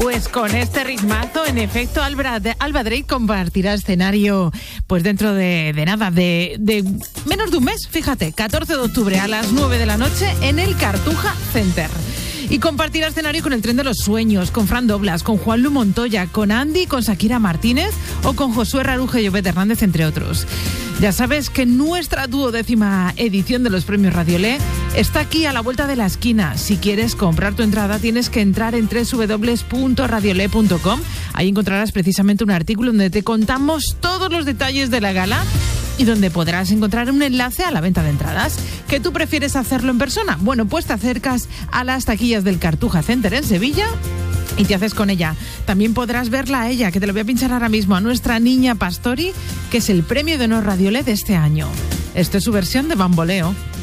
Pues con este ritmazo, en efecto, Alba Drake compartirá escenario pues dentro de nada, de menos de un mes, fíjate, 14 de octubre a las 9 de la noche en el Cartuja Center. Y compartirá escenario con el Tren de los Sueños, con Fran Doblas, con Juanlu Montoya, con Andy, con Shakira Martínez o con Josué Raruja y Obed Hernández, entre otros. Ya sabes que nuestra 12ª edición de los Premios Radiolé está aquí a la vuelta de la esquina. Si quieres comprar tu entrada tienes que entrar en www.radiolé.com. Ahí encontrarás precisamente un artículo donde te contamos todos los detalles de la gala y donde podrás encontrar un enlace a la venta de entradas. ¿Que tú prefieres hacerlo en persona? Bueno, pues te acercas a las taquillas del Cartuja Center en Sevilla y te haces con ella. También podrás verla a ella, que te lo voy a pinchar ahora mismo, a nuestra niña Pastori, que es el premio de honor Radiolé de este año. Esto es su versión de Bamboleo.